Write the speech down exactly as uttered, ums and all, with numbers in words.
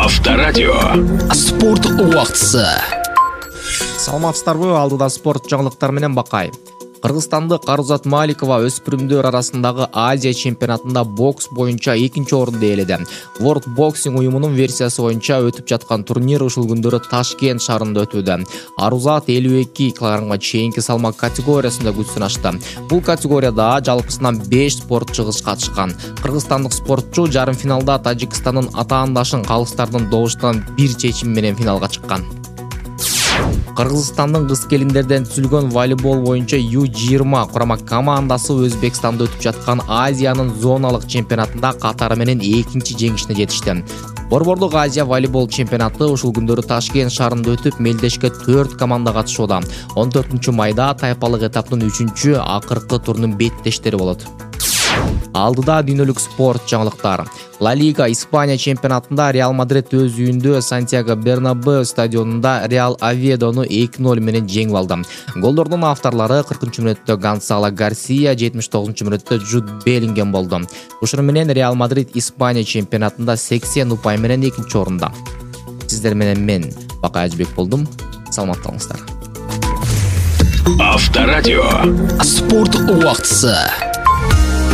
Авторадио. Спорт убактысы. Саламатсыздарбы, алдыда спорт жаңылыктар менен Бакай. Кыргызстандык Арузат Маликова өспүрүмдөр арасындагы Азия чемпионатында бокс боюнча экинчи орунду ээледи. World Boxing уюмунун версиясы боюнча өтүп жаткан турнир ушул күндөрү Ташкент шаарында өтүүдө. Арузат элүү эки килограммга чейинки салмак категориясында күчүн ачты. Бул категорияда жалпысынан беш спортчу катышкан. Кыргызстандык спортчу жарым финалда Тажикстандын атаандашын калыстардын добуштан бир чечим менен финалга чыккан. Кыргызстандын кыз келиндерден түзүлгөн волейбол боюнча ю жыйырма курама командасы Өзбекстанда өтүп жаткан Азиянын зоналык чемпионатында катары менен экинчи жеңишине жетишти. Борбордук Азия волейбол чемпионаты ушул күндөрү Ташкент шаарында өтүп, мелдешке төрт команда катышууда. он төртүнчү майда тайпалык этаптын үчүнчү акыркы турунун беттештери болот. Алдыда дүйнөлүк спорт жаңылыктар. Ла Лига Испания чемпионатында Реал Мадрид өз үйүндө Сантьяго Бернабеу стадионунда Реал Овьедону эки ноль менен жеңип алды. Голдордун авторлору кыркынчы мүнөттө Гонсало Гарсия, жетимиш тогузунчу мүнөттө Джуд Беллингем болду. Ушуну менен Реал Мадрид Испания чемпионатында сексен упай менен экинчи орунда. Сиздер менен мен Бакай Ажбек болдум. Саламатта болуңуздар. Авторадио. Спорт убактысы.